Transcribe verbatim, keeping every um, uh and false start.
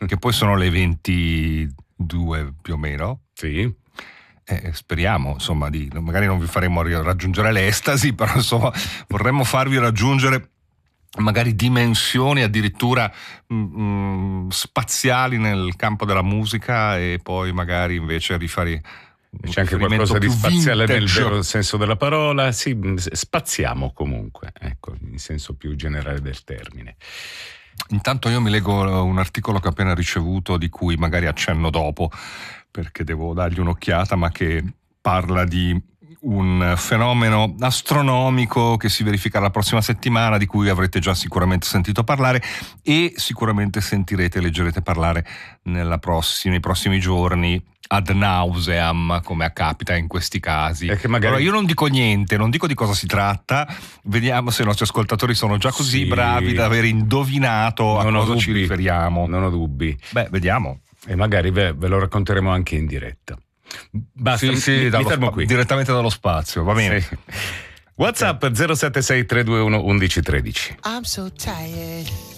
che poi sono le ventidue più o meno. Sì. Eh, speriamo, insomma, di magari non vi faremo raggiungere l'estasi, però insomma vorremmo farvi raggiungere magari dimensioni addirittura mh, spaziali nel campo della musica, e poi magari invece rifare c'è anche qualcosa di spaziale nel vero senso della parola. Sì, spaziamo comunque, ecco, in senso più generale del termine. Intanto io mi leggo un articolo che ho appena ricevuto, di cui magari accenno dopo perché devo dargli un'occhiata, ma che parla di un fenomeno astronomico che si verifica la prossima settimana, di cui avrete già sicuramente sentito parlare e sicuramente sentirete e leggerete parlare nella prossima, nei prossimi giorni ad nauseam, come accapita in questi casi. È che magari... Allora, io non dico niente, non dico di cosa si tratta, vediamo se i nostri ascoltatori sono già così sì. bravi da aver indovinato non a cosa dubbi. ci riferiamo. Non ho dubbi. Beh, vediamo. E magari ve, ve lo racconteremo anche in diretta. Basta, sì, sì, mi, dallo mi fermo spa- qui. Direttamente dallo spazio, va bene. Sì. WhatsApp zero sette sei tre due uno uno uno uno tre zero. I'm so tired.